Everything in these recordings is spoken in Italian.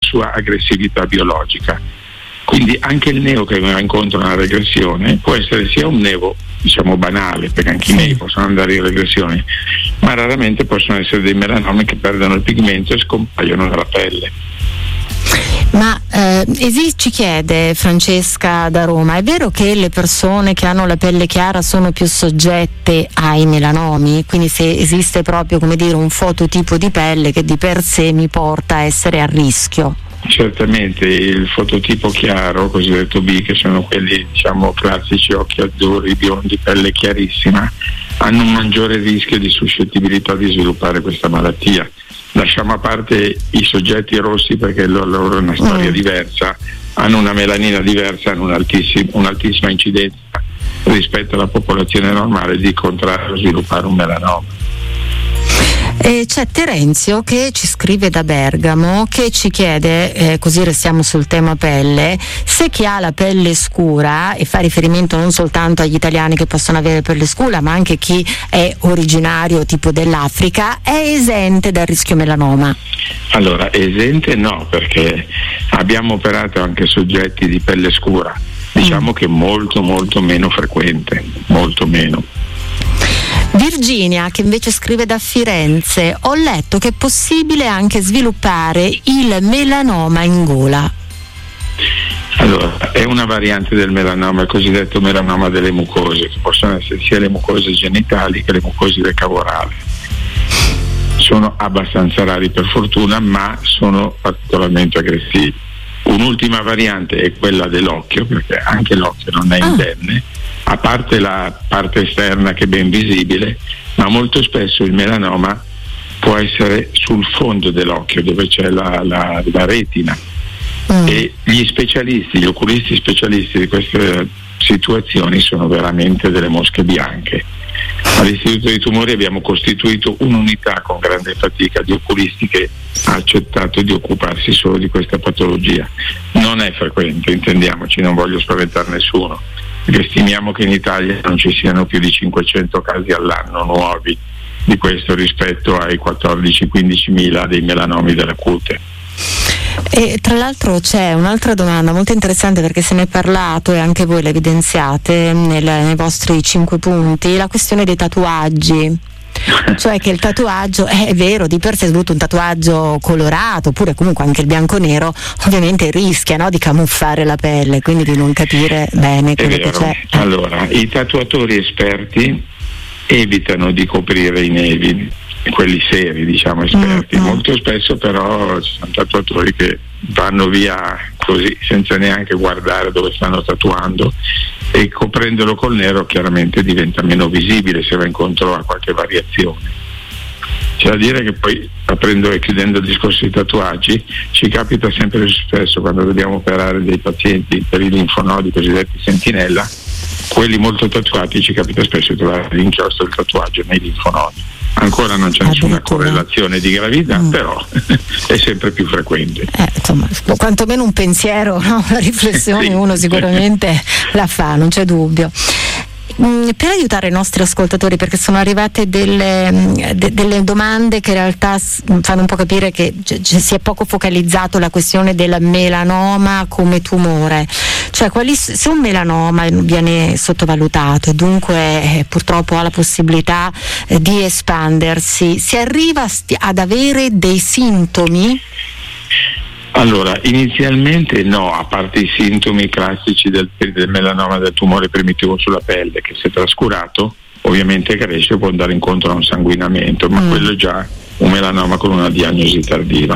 sua aggressività biologica. Quindi anche il neo che va incontro a una regressione può essere sia un nevo, diciamo, banale, perché anche i nei possono andare in regressione, ma raramente possono essere dei melanomi che perdono il pigmento e scompaiono dalla pelle. Ma ci chiede Francesca da Roma, è vero che le persone che hanno la pelle chiara sono più soggette ai melanomi? Quindi se esiste proprio, come dire, un fototipo di pelle che di per sé mi porta a essere a rischio? Certamente il fototipo chiaro, cosiddetto B, che sono quelli, diciamo, classici, occhi azzurri, biondi, pelle chiarissima, hanno un maggiore rischio di suscettibilità di sviluppare questa malattia. Lasciamo a parte i soggetti rossi perché loro è una storia diversa, hanno una melanina diversa, hanno un'altissima incidenza rispetto alla popolazione normale di contrarre o sviluppare un melanoma. C'è Terenzio che ci scrive da Bergamo, che ci chiede, così restiamo sul tema pelle, se chi ha la pelle scura, e fa riferimento non soltanto agli italiani che possono avere pelle scura, ma anche chi è originario tipo dell'Africa, è esente dal rischio melanoma. Allora, esente no, perché abbiamo operato anche soggetti di pelle scura, diciamo che molto molto meno frequente, molto meno. Virginia, che invece scrive da Firenze, ho letto che è possibile anche sviluppare il melanoma in gola. Allora, è una variante del melanoma, il cosiddetto melanoma delle mucose, che possono essere sia le mucose genitali che le mucose del cavo orale. Sono abbastanza rari per fortuna, ma sono particolarmente aggressivi. Un'ultima variante è quella dell'occhio, perché anche l'occhio non è indenne, a parte la parte esterna che è ben visibile, ma molto spesso il melanoma può essere sul fondo dell'occhio, dove c'è la retina. E gli oculisti specialisti di queste situazioni sono veramente delle mosche bianche. All'Istituto dei Tumori abbiamo costituito un'unità con grande fatica di oculisti che ha accettato di occuparsi solo di questa patologia. Non è frequente, intendiamoci, non voglio spaventare nessuno, perché stimiamo che in Italia non ci siano più di 500 casi all'anno nuovi di questo rispetto ai 14-15 mila dei melanomi della cute. E tra l'altro c'è un'altra domanda molto interessante, perché se ne è parlato e anche voi la evidenziate nei vostri 5 punti, la questione dei tatuaggi. Cioè che il tatuaggio è vero, di per sé soprattutto un tatuaggio colorato, oppure comunque anche il bianco-nero, ovviamente rischia, no, di camuffare la pelle, quindi di non capire bene quello che c'è. Allora, i tatuatori esperti evitano di coprire i nevi, quelli seri, diciamo, esperti. Molto spesso però ci sono tatuatori che vanno via così senza neanche guardare dove stanno tatuando, e coprendolo col nero chiaramente diventa meno visibile se va incontro a qualche variazione. C'è da dire che poi, aprendo e chiudendo il discorso dei tatuaggi, ci capita sempre spesso quando dobbiamo operare dei pazienti per i linfonodi cosiddetti sentinella, quelli molto tatuati, ci capita spesso di trovare l'inchiostro del tatuaggio nei linfonodi. Ancora non c'è nessuna correlazione di gravità, però è sempre più frequente. Insomma, quantomeno un pensiero, no? Una riflessione sì, uno sicuramente la fa, non c'è dubbio. Per aiutare i nostri ascoltatori, perché sono arrivate delle domande che in realtà fanno un po' capire che si è poco focalizzato la questione del melanoma come tumore, cioè se un melanoma viene sottovalutato e dunque purtroppo ha la possibilità di espandersi, si arriva ad avere dei sintomi? Allora, inizialmente no, a parte i sintomi classici del melanoma, del tumore primitivo sulla pelle, che se trascurato ovviamente cresce, può andare incontro a un sanguinamento, ma quello è già un melanoma con una diagnosi tardiva.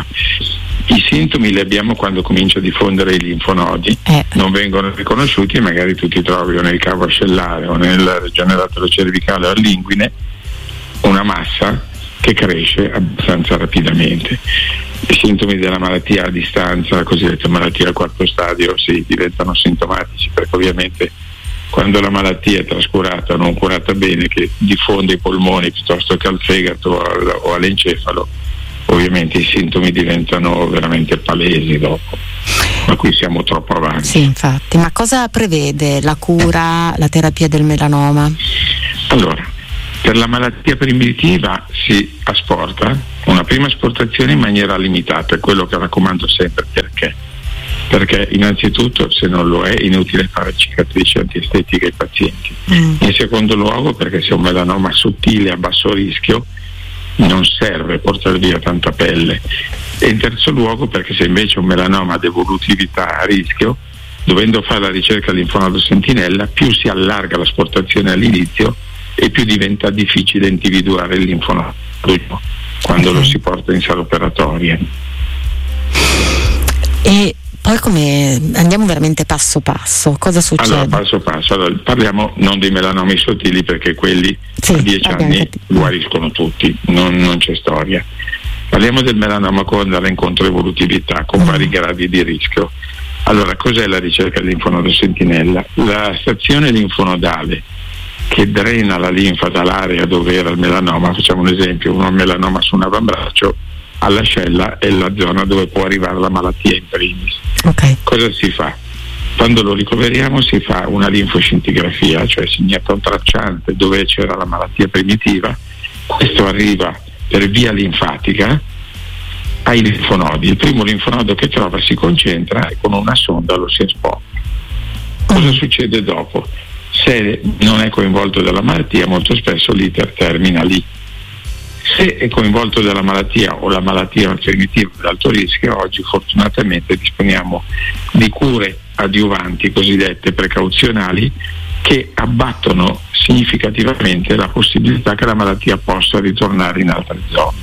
I sintomi li abbiamo quando comincia a diffondere i linfonodi, non vengono riconosciuti e magari tu ti trovi o nel cavo ascellare o nella regione latero-cervicale o all'inguine una massa che cresce abbastanza rapidamente. I sintomi della malattia a distanza, la cosiddetta malattia al quarto stadio, diventano sintomatici, perché ovviamente quando la malattia è trascurata o non curata bene, che diffonde i polmoni piuttosto che al fegato o all'encefalo, ovviamente i sintomi diventano veramente palesi dopo, ma qui siamo troppo avanti. Sì, infatti. Ma cosa prevede la cura, la terapia del melanoma? Allora, per la malattia primitiva si asporta una prima asportazione in maniera limitata, è quello che raccomando sempre, per perché innanzitutto, se non lo è inutile fare cicatrici antiestetiche ai pazienti. In secondo luogo, perché se è un melanoma sottile a basso rischio non serve portare via tanta pelle, e in terzo luogo perché se invece è un melanoma ad evolutività a rischio, dovendo fare la ricerca del linfonodo sentinella, più si allarga l'asportazione all'inizio e più diventa difficile individuare il linfonodo quando lo si porta in sala operatoria. E poi come andiamo veramente passo passo, cosa succede? Allora, passo passo, parliamo non dei melanomi sottili, perché quelli a 10 anni guariscono tutti, non c'è storia. Parliamo del melanoma con la incontroevolutività, con vari gradi di rischio. Allora, cos'è la ricerca del linfonodo sentinella? La stazione linfonodale che drena la linfa dall'area dove era il melanoma, facciamo un esempio, un melanoma su un avambraccio, all'ascella è la zona dove può arrivare la malattia in primis. Okay. Cosa si fa? Quando lo ricoveriamo si fa una linfoscintigrafia, cioè si inietta un tracciante dove c'era la malattia primitiva, questo arriva per via linfatica ai linfonodi. Il primo linfonodo che trova si concentra e con una sonda lo si espone. Cosa succede dopo? Se non è coinvolto dalla malattia, molto spesso l'iter termina lì. Se è coinvolto dalla malattia o la malattia primitiva ad alto rischio, oggi fortunatamente disponiamo di cure adiuvanti cosiddette precauzionali che abbattono significativamente la possibilità che la malattia possa ritornare in altre zone.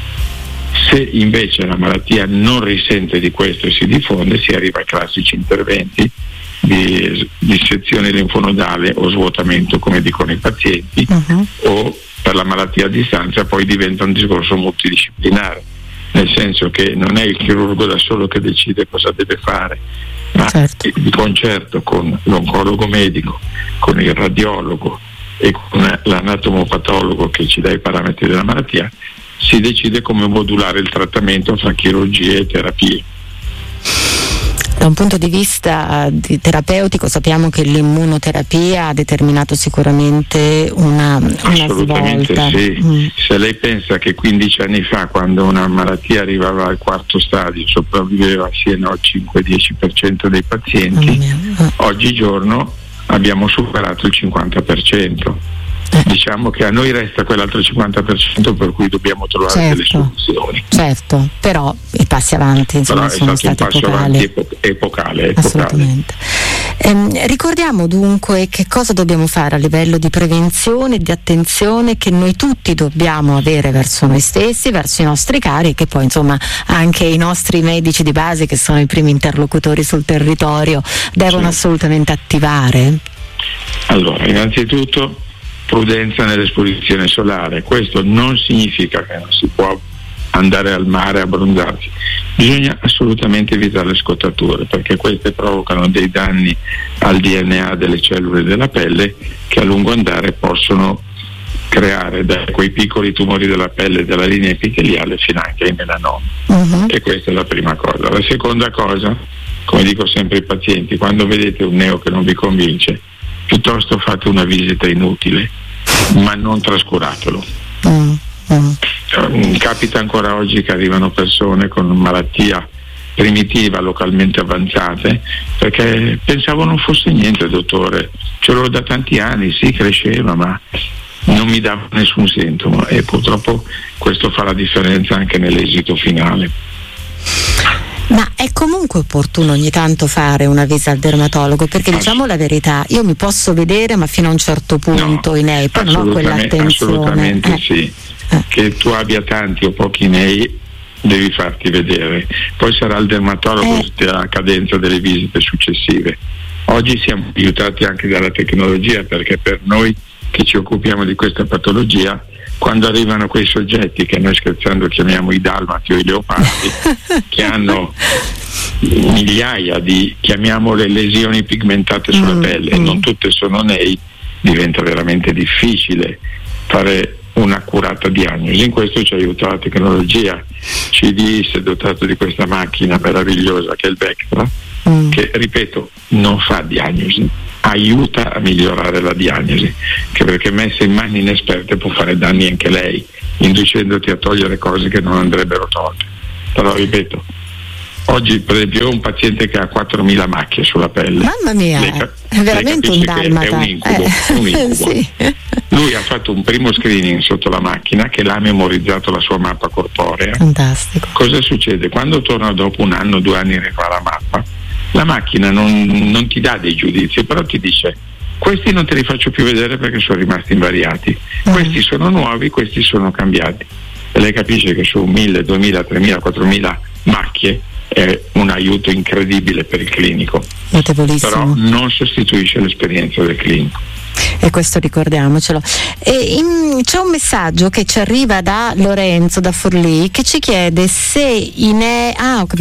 Se invece la malattia non risente di questo e si diffonde, si arriva ai classici interventi di dissezione linfonodale o svuotamento, come dicono i pazienti, o per la malattia a distanza poi diventa un discorso multidisciplinare, nel senso che non è il chirurgo da solo che decide cosa deve fare, ma di concerto con l'oncologo medico, con il radiologo e con l'anatomopatologo che ci dà i parametri della malattia, si decide come modulare il trattamento fra chirurgie e terapie. Da un punto di vista terapeutico sappiamo che l'immunoterapia ha determinato sicuramente una assolutamente svolta. Sì. Se lei pensa che 15 anni fa, quando una malattia arrivava al quarto stadio, sopravviveva sì e no 5-10% dei pazienti, oggigiorno abbiamo superato il 50%. Diciamo che a noi resta quell'altro 50% per cui dobbiamo trovare delle soluzioni. Certo, però i passi avanti insomma, sono stati epocali. Assolutamente. Ricordiamo dunque che cosa dobbiamo fare a livello di prevenzione, di attenzione che noi tutti dobbiamo avere verso noi stessi, verso i nostri cari, e che poi insomma anche i nostri medici di base, che sono i primi interlocutori sul territorio, devono assolutamente attivare. Allora, innanzitutto prudenza nell'esposizione solare. Questo non significa che non si può andare al mare a abbronzarsi, bisogna assolutamente evitare le scottature, perché queste provocano dei danni al DNA delle cellule della pelle che a lungo andare possono creare da quei piccoli tumori della pelle della linea epiteliale fino anche ai melanomi. E questa è la prima cosa. La seconda cosa, come dico sempre ai pazienti, quando vedete un neo che non vi convince, piuttosto fate una visita inutile, ma non trascuratelo. Capita ancora oggi che arrivano persone con malattia primitiva localmente avanzate perché pensavo non fosse niente, dottore, ce l'ho da tanti anni, sì, cresceva, ma non mi dava nessun sintomo, e purtroppo questo fa la differenza anche nell'esito finale. Ma è comunque opportuno ogni tanto fare una visita al dermatologo, perché diciamo la verità, io mi posso vedere ma fino a un certo punto i nei, poi non ho quell'attenzione. Assolutamente sì, che tu abbia tanti o pochi nei devi farti vedere, poi sarà il dermatologo a cadenza delle visite successive. Oggi siamo aiutati anche dalla tecnologia, perché per noi che ci occupiamo di questa patologia, quando arrivano quei soggetti che noi scherzando chiamiamo i dalmati o i leopardi, che hanno migliaia di, chiamiamole, lesioni pigmentate sulla pelle, e non tutte sono nei, diventa veramente difficile fare un'accurata diagnosi. In questo ci aiuta la tecnologia. CDIS è dotato di questa macchina meravigliosa che è il Vectra, che, ripeto, non fa diagnosi, aiuta a migliorare la diagnosi, che perché messa in mani inesperte può fare danni anche lei, inducendoti a togliere cose che non andrebbero tolte. Però ripeto, Oggi per esempio ho un paziente che ha 4.000 macchie sulla pelle. Mamma mia, è veramente un dalmata. È un incubo. Sì. Lui ha fatto un primo screening sotto la macchina che l'ha memorizzato la sua mappa corporea. Fantastico. Cosa succede? Quando torna dopo 1 anno, 2 anni e rifà la mappa, la macchina non ti dà dei giudizi, però ti dice: questi non te li faccio più vedere perché sono rimasti invariati, questi sono nuovi, questi sono cambiati. E lei capisce che su 1.000, 2.000, 3.000, 4.000 macchie è un aiuto incredibile per il clinico, però non sostituisce l'esperienza del clinico. E questo ricordiamocelo. C'è un messaggio che ci arriva da Lorenzo da Forlì che ci chiede se i nei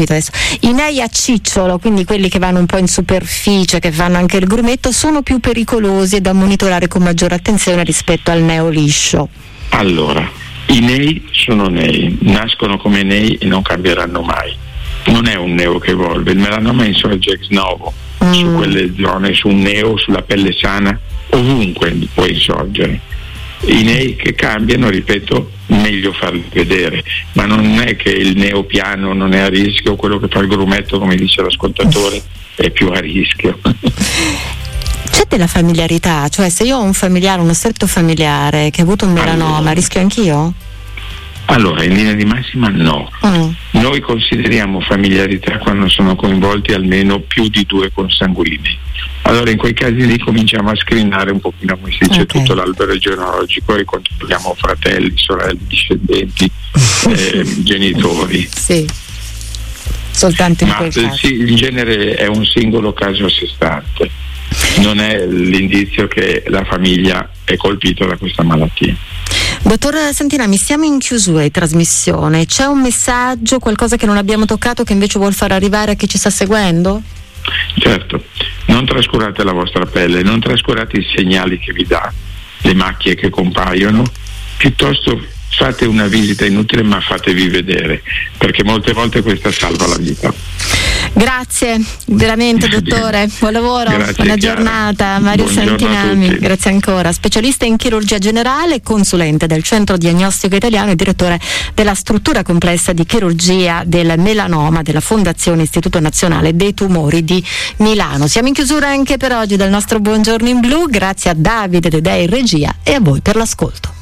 a cicciolo, quindi quelli che vanno un po' in superficie, che fanno anche il grumetto, sono più pericolosi e da monitorare con maggiore attenzione rispetto al neo liscio. Allora, i nei sono nei, nascono come nei e non cambieranno mai. Non è un neo che evolve, il melanoma insorge ex novo su quelle zone, su un neo, sulla pelle sana, ovunque può insorgere. I nei che cambiano, ripeto, meglio farli vedere, ma non è che il neo piano non è a rischio, quello che fa il grumetto, come dice l'ascoltatore, è più a rischio. C'è della familiarità, cioè se io ho un familiare, uno stretto familiare che ha avuto un melanoma, rischio anch'io? Allora, in linea di massima no. Noi consideriamo familiarità quando sono coinvolti almeno più di 2 consanguini. Allora in quei casi lì cominciamo a screenare un pochino, come si dice, tutto l'albero genealogico e controlliamo fratelli, sorelle, discendenti, genitori. Sì, soltanto in quel caso. Sì, in genere è un singolo caso a sé stante, non è l'indizio che la famiglia è colpita da questa malattia. Dottor Santinami, siamo in chiusura di trasmissione, c'è un messaggio, qualcosa che non abbiamo toccato che invece vuol far arrivare a chi ci sta seguendo? Certo, non trascurate la vostra pelle, non trascurate i segnali che vi dà, le macchie che compaiono, piuttosto fate una visita inutile ma fatevi vedere, perché molte volte questa salva la vita. Grazie, veramente dottore, buon lavoro, grazie, buona giornata. Mario Santinami, grazie ancora, specialista in chirurgia generale, consulente del Centro Diagnostico Italiano e direttore della struttura complessa di chirurgia del melanoma della Fondazione Istituto Nazionale dei Tumori di Milano. Siamo in chiusura anche per oggi del nostro Buongiorno in Blu, grazie a Davide Dedei in regia e a voi per l'ascolto.